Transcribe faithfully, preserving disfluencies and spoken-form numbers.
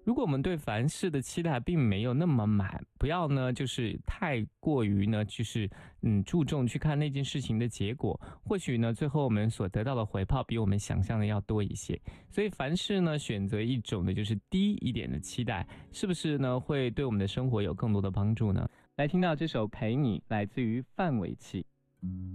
如果我们对凡事的期待并没有那么满，不要呢就是太过于呢就是嗯注重去看那件事情的结果，或许呢最后我们所得到的回报比我们想象的要多一些。所以凡事呢选择一种的就是低一点的期待，是不是呢会对我们的生活有更多的帮助呢？来听到这首陪你，来自于范玮琪。